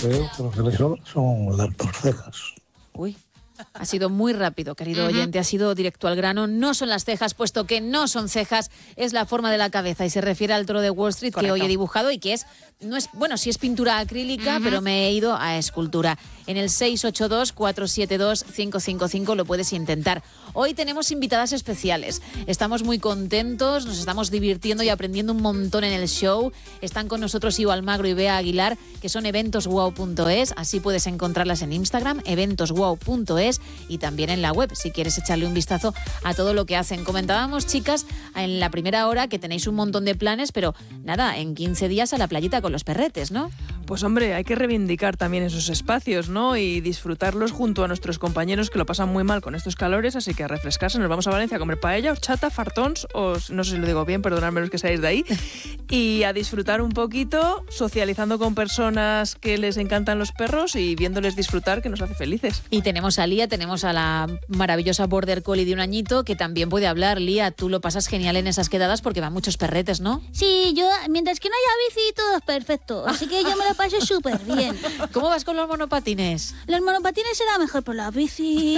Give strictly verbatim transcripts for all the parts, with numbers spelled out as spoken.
creo que lo que le sobra son las dos cejas. Uy. Ha sido muy rápido, querido uh-huh. oyente, ha sido directo al grano. No son las cejas, puesto que no son cejas, es la forma de la cabeza y se refiere al toro de Wall Street. Correcto. Que hoy he dibujado y que es, no es, bueno, sí es pintura acrílica, uh-huh. pero me he ido a escultura. En el seis ocho dos, cuatro siete dos, cinco cinco cinco lo puedes intentar. Hoy tenemos invitadas especiales. Estamos muy contentos, nos estamos divirtiendo y aprendiendo un montón en el show. Están con nosotros Ivo Almagro y Bea Aguilar, que son eventos wow punto es. Así puedes encontrarlas en Instagram, eventos wow punto es. Y también en la web, si quieres echarle un vistazo a todo lo que hacen. Comentábamos, chicas, en la primera hora que tenéis un montón de planes, pero nada, en quince días a la playita con los perretes, ¿no? Pues hombre, hay que reivindicar también esos espacios, ¿no? Y disfrutarlos junto a nuestros compañeros que lo pasan muy mal con estos calores, así que a refrescarse. Nos vamos a Valencia a comer paella, horchata, fartons, o no sé si lo digo bien, perdonadme los que seáis de ahí, y a disfrutar un poquito, socializando con personas que les encantan los perros y viéndoles disfrutar, que nos hace felices. Y tenemos a Lía, tenemos a la maravillosa Border Collie de un añito, que también puede hablar. Lía, tú lo pasas genial en esas quedadas porque van muchos perretes, ¿no? Sí, yo, mientras que no haya bici, todo es perfecto, así que yo me lo paso súper bien. ¿Cómo vas con los monopatines? Los monopatines será mejor, por las bicis.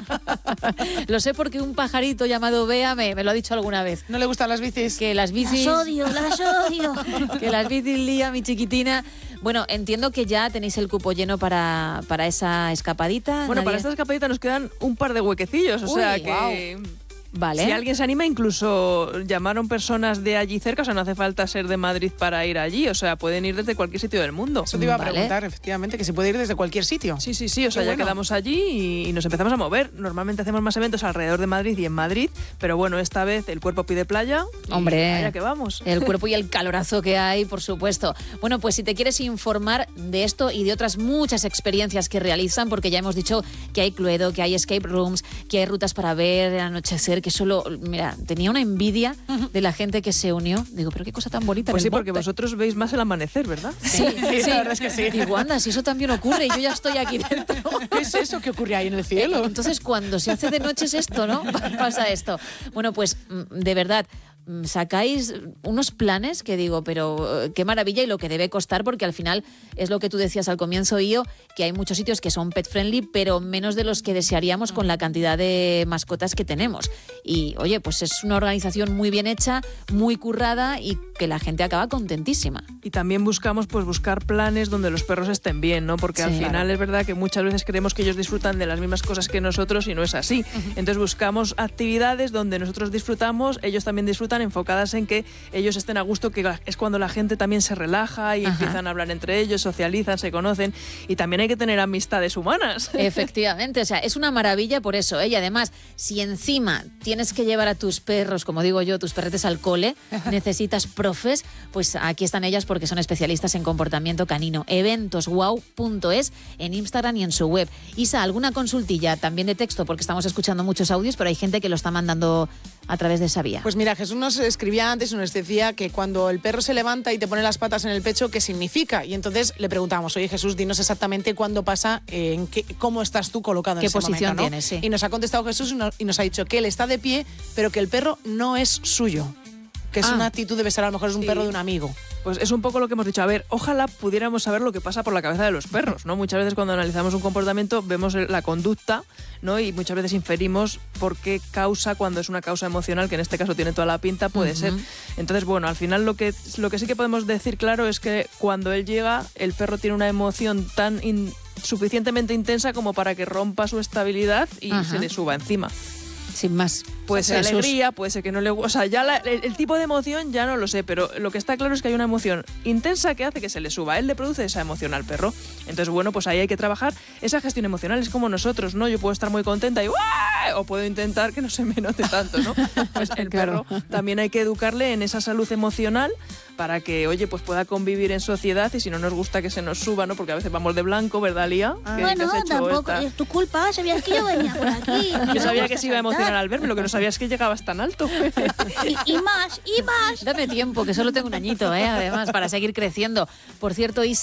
Lo sé porque un pajarito llamado Bea me, me lo ha dicho alguna vez. ¿No le gustan las bicis? Que las bicis... Las odio, las odio. Que las bicis, Lía, mi chiquitina... Bueno, entiendo que ya tenéis el cupo lleno para, para esa escapadita. Bueno, ¿Nadie? Para esta escapadita nos quedan un par de huequecillos, o Uy, sea que... Wow. Vale. Si alguien se anima, incluso llamaron personas de allí cerca, o sea, no hace falta ser de Madrid para ir allí, o sea, pueden ir desde cualquier sitio del mundo. Eso te iba a Vale. preguntar, efectivamente, que se puede ir desde cualquier sitio. Sí, sí, sí, o sea, Qué ya bueno. quedamos allí y, y nos empezamos a mover. Normalmente hacemos más eventos alrededor de Madrid y en Madrid, pero bueno, esta vez el cuerpo pide playa. Y Hombre, allá que vamos. El cuerpo y el calorazo que hay, por supuesto. Bueno, pues si te quieres informar de esto y de otras muchas experiencias que realizan, porque ya hemos dicho que hay Cluedo, que hay escape rooms, que hay rutas para ver el anochecer, que solo, mira, tenía una envidia de la gente que se unió. Digo, pero qué cosa tan bonita. Pues en sí, el porque monte. vosotros veis más el amanecer, ¿verdad? Sí, Sí, la verdad es que sí. Digo, anda, si eso también ocurre y yo ya estoy aquí dentro. ¿Qué es eso que ocurre ahí en el cielo? Entonces, cuando se hace de noche es esto, ¿no? Pasa esto. Bueno, pues, de verdad, sacáis unos planes que digo, pero qué maravilla y lo que debe costar, porque al final es lo que tú decías al comienzo, Io, que hay muchos sitios que son pet friendly, pero menos de los que desearíamos con la cantidad de mascotas que tenemos. Y oye, pues es una organización muy bien hecha, muy currada y que la gente acaba contentísima. Y también buscamos pues buscar planes donde los perros estén bien, ¿no? Porque Sí, al final claro. es verdad que muchas veces creemos que ellos disfrutan de las mismas cosas que nosotros y no es así. Uh-huh. Entonces buscamos actividades donde nosotros disfrutamos, ellos también disfrutan, enfocadas en que ellos estén a gusto, que es cuando la gente también se relaja y Ajá. empiezan a hablar entre ellos, socializan, se conocen, y también hay que tener amistades humanas. Efectivamente, o sea, es una maravilla por eso, ¿eh? Y además, si encima tienes que llevar a tus perros, como digo yo, tus perretes al cole, necesitas profes, pues aquí están ellas porque son especialistas en comportamiento canino. eventos wow punto es en Instagram y en su web. Isa, ¿alguna consultilla también de texto? Porque estamos escuchando muchos audios, pero hay gente que lo está mandando a través de esa vía. Pues mira, Jesús nos escribía antes y nos decía que cuando el perro se levanta y te pone las patas en el pecho, ¿qué significa? Y entonces le preguntamos, oye Jesús, dinos exactamente cuándo pasa, eh, en qué, cómo estás tú colocado en ¿Qué ese posición momento, ¿no? tienes? Sí. Y nos ha contestado Jesús y nos, y nos ha dicho que él está de pie, pero que el perro no es suyo. Que es Ah. una actitud, debe ser a lo mejor es un Sí. perro de un amigo. Pues es un poco lo que hemos dicho. A ver, ojalá pudiéramos saber lo que pasa por la cabeza de los perros, ¿no? Muchas veces cuando analizamos un comportamiento vemos la conducta, ¿no? Y muchas veces inferimos por qué causa, cuando es una causa emocional, que en este caso tiene toda la pinta, puede uh-huh. ser. Entonces, bueno, al final lo que, lo que sí que podemos decir claro es que cuando él llega, el perro tiene una emoción tan in, suficientemente intensa como para que rompa su estabilidad y uh-huh. se le suba encima. Sin más. Puede o sea, ser Jesús. alegría, puede ser que no le guste. O sea, ya la, el, el tipo de emoción ya no lo sé, pero lo que está claro es que hay una emoción intensa que hace que se le suba. Él le produce esa emoción al perro. Entonces, bueno, pues ahí hay que trabajar. Esa gestión emocional es como nosotros, ¿no? Yo puedo estar muy contenta y ¡uah! O puedo intentar que no se me note tanto, ¿no? Pues el claro. perro también hay que educarle en esa salud emocional para que, oye, pues puada convivir en sociedad y si no nos gusta que se nos suba, ¿no? Porque a veces vamos de blanco, ¿verdad, Lía? Ah. Bueno, tampoco esta? es tu culpa. Sabías que yo venía por aquí. Yo sabía que se iba a emocionar al verme, lo que no sabía es que llegabas tan alto. y, y más, y más. Dame tiempo, que solo tengo un añito, ¿eh? Además, para seguir creciendo. Por cierto, Isa,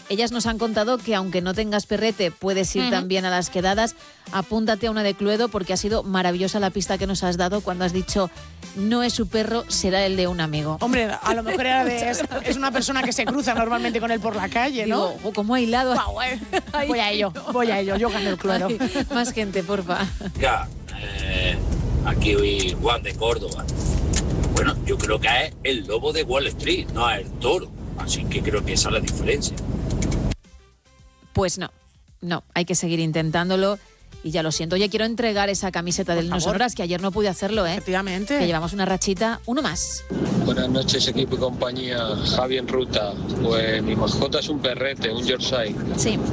Ellas nos han contado que aunque no tengas perrete, puedes ir uh-huh. también a las quedadas. Apúntate a una de Cluedo porque ha sido maravillosa la pista que nos has dado cuando has dicho no es su perro, será el de un amigo. Hombre, a lo mejor era de, es, es una persona que se cruza normalmente con él por la calle, ¿no? Digo, ¿cómo ha hilado? Wow, eh. Voy a ello, voy a ello, yo gano el Cluedo. Ay, más gente, porfa. Ya, eh, aquí hoy Juan de Córdoba. Bueno, yo creo que es el lobo de Wall Street, no es el toro. Así que creo que esa es la diferencia. Pues no, no, hay que seguir intentándolo. Y ya lo siento, ya quiero entregar esa camiseta Por del No favor. Sonoras, que ayer no pude hacerlo, ¿eh? Efectivamente. Que llevamos una rachita, uno más. Buenas noches, equipo y compañía. Javi en ruta. Pues mi mascota es un perrete, un Yorkshire. Sí.